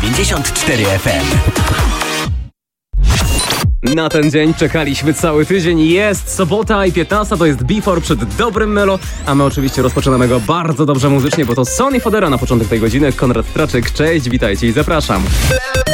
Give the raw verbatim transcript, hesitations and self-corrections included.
dziewięćdziesiąt cztery F M. Na ten dzień czekaliśmy cały tydzień. Jest sobota i piętnasta, to jest Before przed dobrym Melo, a my oczywiście rozpoczynamy go bardzo dobrze muzycznie, bo to Sonny Fodera na początek tej godziny. Konrad Traczyk, cześć, witajcie i zapraszam.